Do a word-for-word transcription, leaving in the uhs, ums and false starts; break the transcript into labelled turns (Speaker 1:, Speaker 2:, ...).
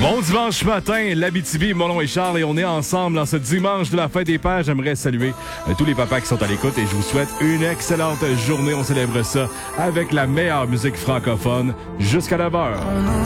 Speaker 1: Bon dimanche matin, l'Abitibi, mon nom est Charles et on est ensemble en ce dimanche de la fête des pères. J'aimerais saluer euh, tous les papas qui sont à l'écoute et je vous souhaite une excellente journée. On célèbre ça avec la meilleure musique francophone jusqu'à neuf heures.